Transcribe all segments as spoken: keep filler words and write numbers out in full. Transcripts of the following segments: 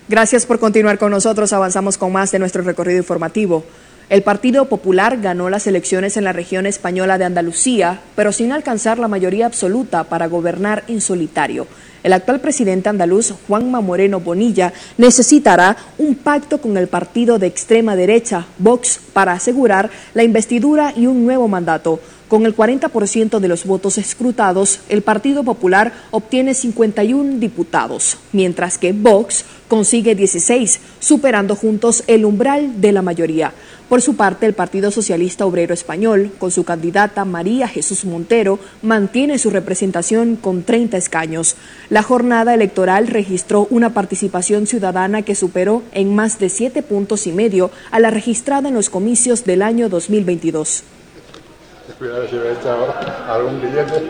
Gracias por continuar con nosotros. Avanzamos con más de nuestro recorrido informativo. El Partido Popular ganó las elecciones en la región española de Andalucía, pero sin alcanzar la mayoría absoluta para gobernar en solitario. El actual presidente andaluz, Juanma Moreno Bonilla, necesitará un pacto con el partido de extrema derecha, Vox, para asegurar la investidura y un nuevo mandato. Con el cuarenta por ciento de los votos escrutados, el Partido Popular obtiene cincuenta y uno diputados, mientras que Vox consigue dieciséis, superando juntos el umbral de la mayoría. Por su parte, el Partido Socialista Obrero Español, con su candidata María Jesús Montero, mantiene su representación con treinta escaños. La jornada electoral registró una participación ciudadana que superó en más de siete puntos y medio a la registrada en los comicios del año dos mil veintidós. Cuidado si me echa algún billete.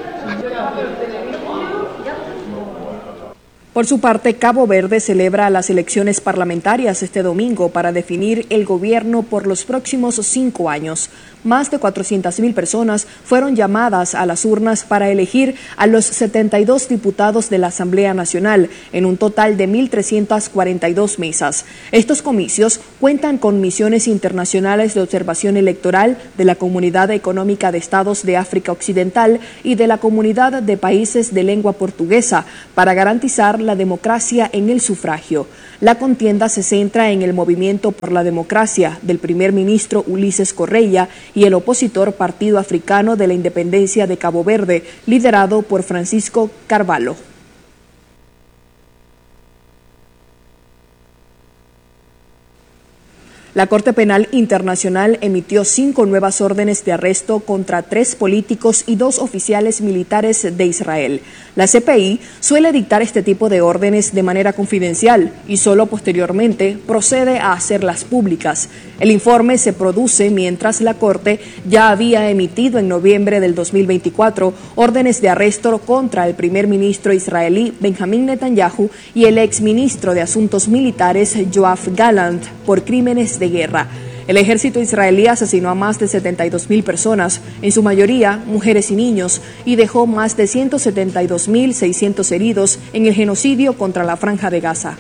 Por su parte, Cabo Verde celebra las elecciones parlamentarias este domingo para definir el gobierno por los próximos cinco años. Más de cuatrocientas mil personas fueron llamadas a las urnas para elegir a los setenta y dos diputados de la Asamblea Nacional, en un total de mil trescientas cuarenta y dos mesas. Estos comicios cuentan con misiones internacionales de observación electoral de la Comunidad Económica de Estados de África Occidental y de la Comunidad de Países de Lengua Portuguesa para garantizar la democracia en el sufragio. La contienda se centra en el movimiento por la democracia del primer ministro Ulises Correia y el opositor Partido Africano de la Independencia de Cabo Verde, liderado por Francisco Carvalho. La Corte Penal Internacional emitió cinco nuevas órdenes de arresto contra tres políticos y dos oficiales militares de Israel. La C P I suele dictar este tipo de órdenes de manera confidencial y solo posteriormente procede a hacerlas públicas. El informe se produce mientras la Corte ya había emitido en noviembre del dos mil veinticuatro órdenes de arresto contra el primer ministro israelí Benjamín Netanyahu y el exministro de Asuntos Militares Yoav Gallant por crímenes de guerra. El ejército israelí asesinó a más de setenta y dos mil personas, en su mayoría mujeres y niños, y dejó más de ciento setenta y dos mil seiscientos heridos en el genocidio contra la Franja de Gaza.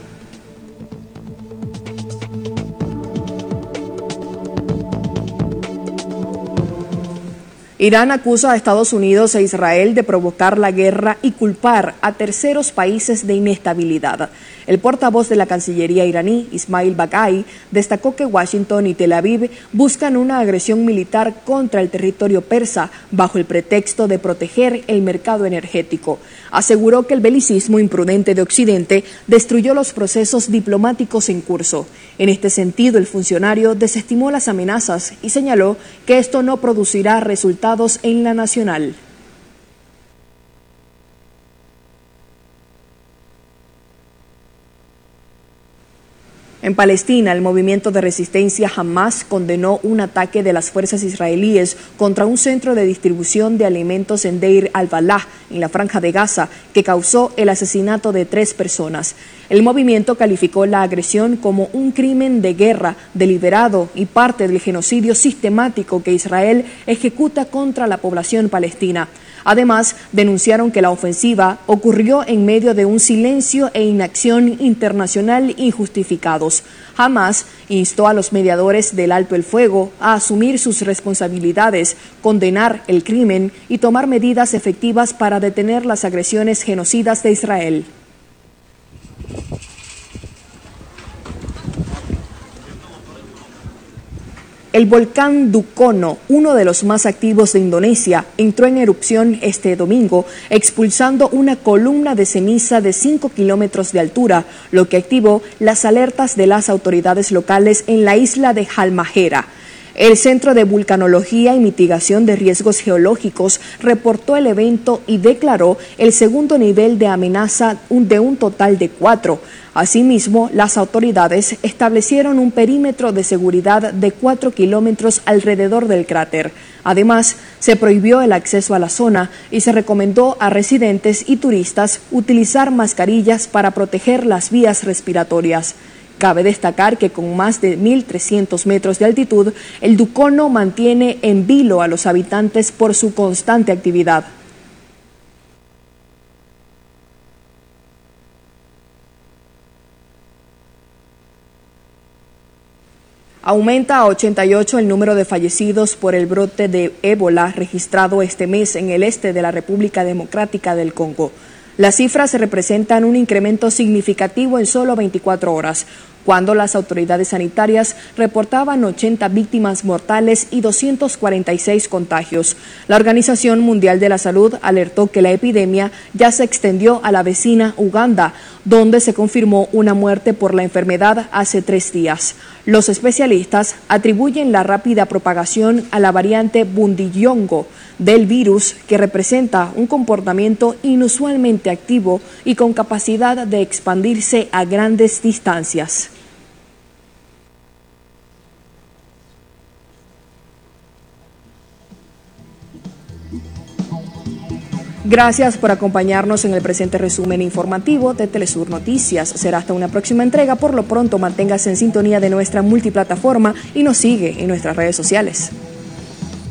Irán acusa a Estados Unidos e Israel de provocar la guerra y culpar a terceros países de inestabilidad. El portavoz de la Cancillería iraní, Ismail Baghai, destacó que Washington y Tel Aviv buscan una agresión militar contra el territorio persa bajo el pretexto de proteger el mercado energético. Aseguró que el belicismo imprudente de Occidente destruyó los procesos diplomáticos en curso. En este sentido, el funcionario desestimó las amenazas y señaló que esto no producirá resultados en la nacional. En Palestina, el movimiento de resistencia Hamas condenó un ataque de las fuerzas israelíes contra un centro de distribución de alimentos en Deir al-Balah, en la Franja de Gaza, que causó el asesinato de tres personas. El movimiento calificó la agresión como un crimen de guerra deliberado y parte del genocidio sistemático que Israel ejecuta contra la población palestina. Además, denunciaron que la ofensiva ocurrió en medio de un silencio e inacción internacional injustificados. Hamas instó a los mediadores del alto el fuego a asumir sus responsabilidades, condenar el crimen y tomar medidas efectivas para detener las agresiones genocidas de Israel. El volcán Dukono, uno de los más activos de Indonesia, entró en erupción este domingo, expulsando una columna de ceniza de cinco kilómetros de altura, lo que activó las alertas de las autoridades locales en la isla de Halmahera. El Centro de Vulcanología y Mitigación de Riesgos Geológicos reportó el evento y declaró el segundo nivel de amenaza de un total de cuatro. Asimismo, las autoridades establecieron un perímetro de seguridad de cuatro kilómetros alrededor del cráter. Además, se prohibió el acceso a la zona y se recomendó a residentes y turistas utilizar mascarillas para proteger las vías respiratorias. Cabe destacar que con más de mil trescientos metros de altitud, el Dukono mantiene en vilo a los habitantes por su constante actividad. Aumenta a ochenta y ocho el número de fallecidos por el brote de ébola registrado este mes en el este de la República Democrática del Congo. Las cifras representan un incremento significativo en solo veinticuatro horas, cuando las autoridades sanitarias reportaban ochenta víctimas mortales y doscientos cuarenta y seis contagios. La Organización Mundial de la Salud alertó que la epidemia ya se extendió a la vecina Uganda, donde se confirmó una muerte por la enfermedad hace tres días. Los especialistas atribuyen la rápida propagación a la variante Bundibugyo del virus, que representa un comportamiento inusualmente activo y con capacidad de expandirse a grandes distancias. Gracias por acompañarnos en el presente resumen informativo de Telesur Noticias. Será hasta una próxima entrega. Por lo pronto, manténgase en sintonía de nuestra multiplataforma y nos sigue en nuestras redes sociales.